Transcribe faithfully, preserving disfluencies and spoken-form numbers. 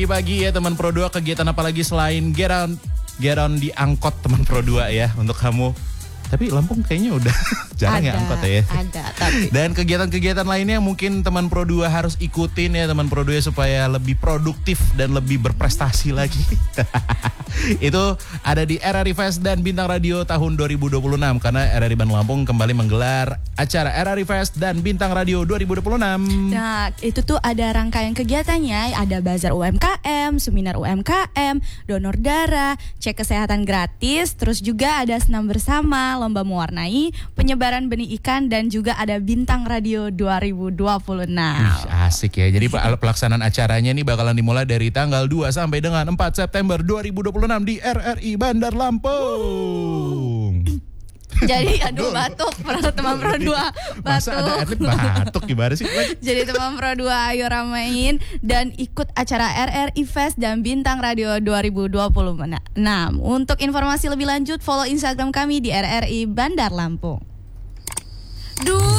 Pagi ya teman Pro dua, kegiatan apa lagi selain get on, get on di angkot teman Pro dua ya untuk kamu. Tapi Lampung kayaknya udah jarang ada, ya angkot ya. Ada, tapi. Dan kegiatan-kegiatan lainnya mungkin teman Pro dua harus ikutin ya teman Pro dua supaya lebih produktif dan lebih berprestasi lagi. Itu ada di R R I Fest dan Bintang Radio tahun dua ribu dua puluh enam karena R R I Bandung Lampung kembali menggelar acara R R I Fest dan Bintang Radio dua ribu dua puluh enam. Nah, itu tuh ada rangkaian kegiatannya, ada bazar U M K M, seminar U M K M, donor darah, cek kesehatan gratis, terus juga ada senam bersama, lomba mewarnai, penyebaran benih ikan, dan juga ada Bintang Radio dua ribu dua puluh enam. Ih, asik ya. Jadi pelaksanaan acaranya nih bakalan dimulai dari tanggal dua sampai dengan empat September dua ribu dua puluh enam di R R I Bandar Lampung. Jadi aduh batuk, teman Pro dua batuk. Masa ada atlet batuk gimana sih? Jadi teman Pro dua ayo ramein dan ikut acara R R I Fest dan Bintang Radio dua ribu dua puluh enam. Untuk informasi lebih lanjut follow Instagram kami di R R I Bandar Lampung. Duh.